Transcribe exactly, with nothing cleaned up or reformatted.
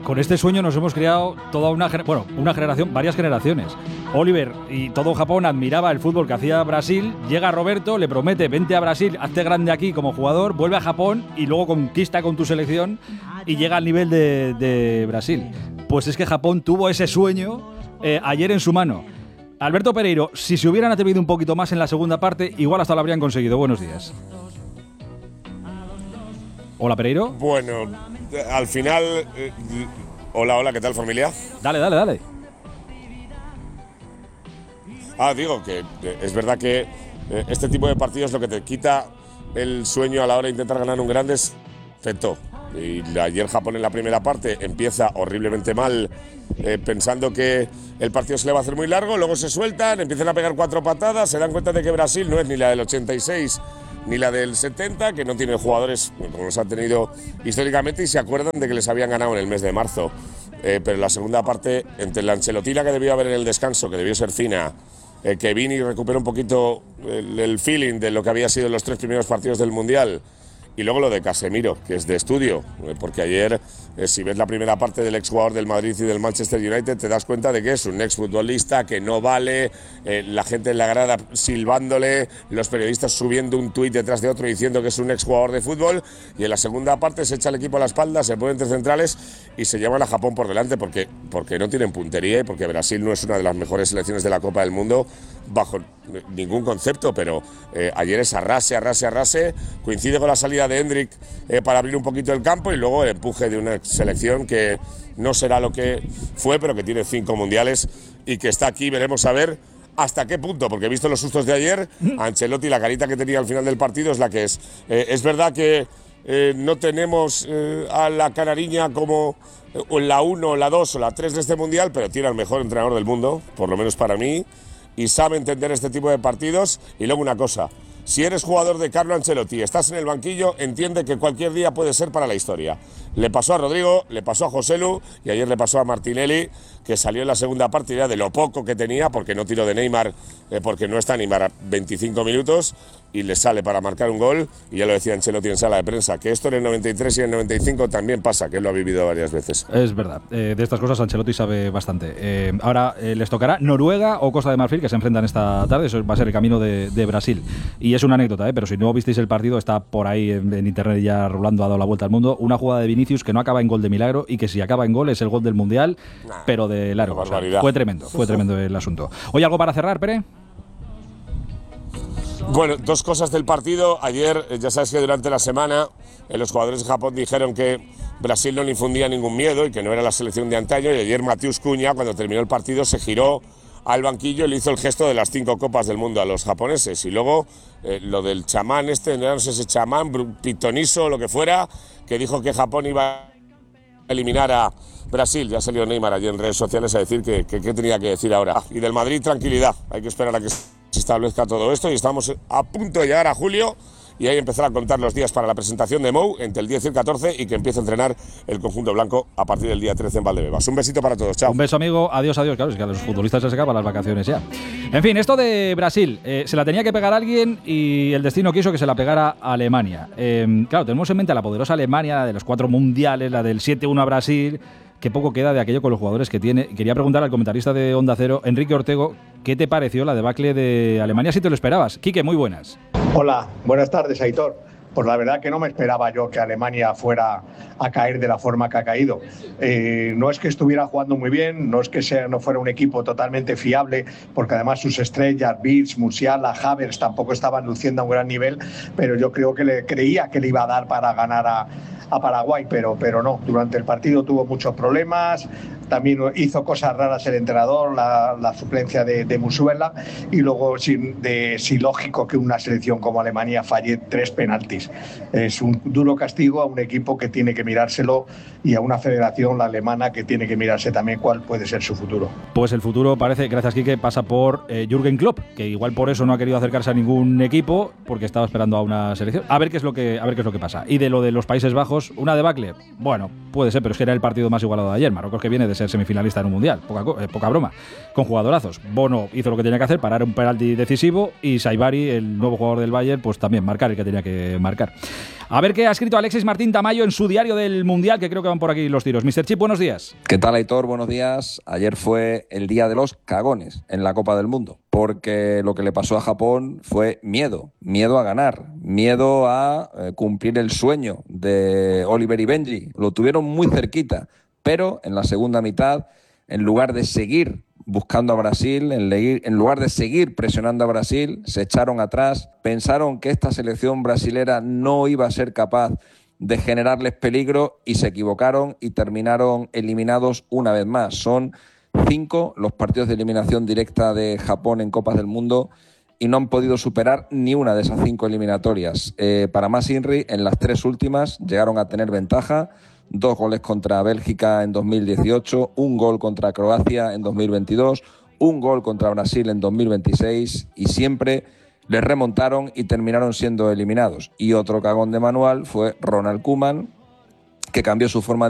con este sueño nos hemos creado toda una, bueno, una generación, varias generaciones. Oliver y todo Japón admiraba el fútbol que hacía Brasil. Llega Roberto, le promete, vente a Brasil, hazte grande aquí como jugador, vuelve a Japón y luego conquista con tu selección y llega al nivel de, de Brasil. Pues es que Japón tuvo ese sueño eh, ayer en su mano. Alberto Pereiro, si se hubieran atrevido un poquito más en la segunda parte, igual hasta lo habrían conseguido. Buenos días. Hola, Pereiro. Bueno, al final... Eh, hola, hola, ¿qué tal, familia? Dale, dale, dale. Ah, digo que eh, es verdad que eh, este tipo de partidos lo que te quita el sueño a la hora de intentar ganar un grande es efecto. Y ayer Japón en la primera parte empieza horriblemente mal, eh, pensando que el partido se le va a hacer muy largo, luego se sueltan, empiezan a pegar cuatro patadas, se dan cuenta de que Brasil no es ni la del ochenta y seis ni la del setenta, que no tiene jugadores como los han tenido históricamente, y se acuerdan de que les habían ganado en el mes de marzo. Eh, pero en la segunda parte, entre la ancelotina que debió haber en el descanso, que debió ser fina, eh, que Vini recupera un poquito el, el feeling de lo que había sido los tres primeros partidos del Mundial, y luego lo de Casemiro, que es de estudio, eh, porque ayer, eh, si ves la primera parte del exjugador del Madrid y del Manchester United, te das cuenta de que es un exfutbolista que no vale, eh, la gente en la grada silbándole, los periodistas subiendo un tuit detrás de otro diciendo que es un exjugador de fútbol, y en la segunda parte se echa el equipo a la espalda, se ponen entre centrales y se llevan a Japón por delante porque, porque no tienen puntería y porque Brasil no es una de las mejores selecciones de la Copa del Mundo bajo ningún concepto, pero eh, ayer es arrase, arrase, arrase, coincide con la salida de Hendrik eh, para abrir un poquito el campo y luego el empuje de una selección que no será lo que fue, pero que tiene cinco mundiales y que está aquí. Veremos a ver hasta qué punto, porque he visto los sustos de ayer, Ancelotti, la carita que tenía al final del partido es la que es. Eh, es verdad que eh, no tenemos eh, a la canariña como eh, la uno, la dos o la tres de este mundial, pero tiene al mejor entrenador del mundo, por lo menos para mí, y sabe entender este tipo de partidos. Y luego una cosa, si eres jugador de Carlo Ancelotti, estás en el banquillo, entiende que cualquier día puede ser para la historia. Le pasó a Rodrigo, le pasó a Joselu y ayer le pasó a Martinelli, que salió en la segunda parte ya de lo poco que tenía, porque no tiró de Neymar, eh, porque no está Neymar a veinticinco minutos, y le sale para marcar un gol. Y ya lo decía Ancelotti en sala de prensa, que esto en el noventa y tres y en el noventa y cinco también pasa, que él lo ha vivido varias veces. Es verdad, eh, de estas cosas Ancelotti sabe bastante. Eh, ahora eh, les tocará Noruega o Costa de Marfil, que se enfrentan esta tarde. Eso va a ser el camino de, de Brasil. Y es una anécdota, ¿eh? Pero si no visteis el partido, está por ahí en, en internet ya rolando, ha dado la vuelta al mundo. Una jugada de Vinicius que no acaba en gol de milagro y que si acaba en gol es el gol del Mundial, nah, pero de largo. O sea, fue tremendo, fue tremendo el asunto. ¿Hoy algo para cerrar, Pere? Bueno, dos cosas del partido. Ayer, ya sabes que durante la semana eh, los jugadores de Japón dijeron que Brasil no le infundía ningún miedo y que no era la selección de antaño. Y ayer Mateus Cunha, cuando terminó el partido, se giró al banquillo y le hizo el gesto de las cinco copas del mundo a los japoneses. Y luego eh, lo del chamán este, no sé, ese chamán, pitoniso o lo que fuera, que dijo que Japón iba a eliminar a Brasil. Ya salió Neymar allí en redes sociales a decir que, que, que tenía que decir ahora. Y del Madrid, tranquilidad. Hay que esperar a que se establezca todo esto y estamos a punto de llegar a julio y ahí empezar a contar los días para la presentación de Mou entre el diez y el catorce y que empiece a entrenar el conjunto blanco a partir del día trece en Valdebebas. Un besito para todos, chao. Un beso, amigo, adiós, adiós. Claro, es que a los futbolistas se acaban las vacaciones ya. En fin, esto de Brasil, eh, se la tenía que pegar a alguien y el destino quiso que se la pegara a Alemania. Eh, claro, tenemos en mente a la poderosa Alemania, la de los cuatro mundiales, la del siete uno a Brasil. Qué poco queda de aquello con los jugadores que tiene. Quería preguntar al comentarista de Onda Cero, Enrique Ortego, ¿qué te pareció la debacle de Alemania si te lo esperabas? Quique, muy buenas. Hola, buenas tardes, Aitor. Pues la verdad que no me esperaba yo que Alemania fuera a caer de la forma que ha caído. Eh, no es que estuviera jugando muy bien, no es que sea, no fuera un equipo totalmente fiable, porque además sus estrellas, Wirtz, Musiala, Havertz, tampoco estaban luciendo a un gran nivel, pero yo creo que le creía que le iba a dar para ganar a, a Paraguay, pero, pero no. Durante el partido tuvo muchos problemas, también hizo cosas raras el entrenador, la, la suplencia de, de Musiala, y luego sin, de, es ilógico que una selección como Alemania falle tres penaltis. Es un duro castigo a un equipo que tiene que mirárselo y a una federación, la alemana, que tiene que mirarse también cuál puede ser su futuro. Pues el futuro parece, gracias Quique, pasa por eh, Jürgen Klopp, que igual por eso no ha querido acercarse a ningún equipo, porque estaba esperando a una selección. A ver qué es lo que, a ver qué es lo que pasa. Y de lo de los Países Bajos, una debacle. Bueno, puede ser, pero es que era el partido más igualado de ayer. Marruecos, que viene de ser semifinalista en un mundial, poca, eh, poca broma, con jugadorazos. Bono hizo lo que tenía que hacer, parar un penalti decisivo, y Saibari, el nuevo jugador del Bayern, pues también marcar el que tenía que marcar. A ver qué ha escrito Alexis Martín Tamayo en su diario del Mundial, que creo que van por aquí los tiros. mister Chip, buenos días. ¿Qué tal, Aitor? Buenos días. Ayer fue el día de los cagones en la Copa del Mundo, porque lo que le pasó a Japón fue miedo, miedo a ganar, miedo a eh, cumplir el sueño de Oliver y Benji. Lo tuvieron muy cerquita, pero en la segunda mitad, en lugar de seguir buscando a Brasil, en, le- en lugar de seguir presionando a Brasil, se echaron atrás, pensaron que esta selección brasilera no iba a ser capaz de generarles peligro y se equivocaron y terminaron eliminados una vez más. Son cinco los partidos de eliminación directa de Japón en Copas del Mundo y no han podido superar ni una de esas cinco eliminatorias. Eh, para más Inri, en las tres últimas llegaron a tener ventaja. Dos goles contra Bélgica en dos mil dieciocho, un gol contra Croacia en dos mil veintidós, un gol contra Brasil en dos mil veintiséis y siempre les remontaron y terminaron siendo eliminados. Y otro cagón de manual fue Ronald Koeman, que cambió su forma de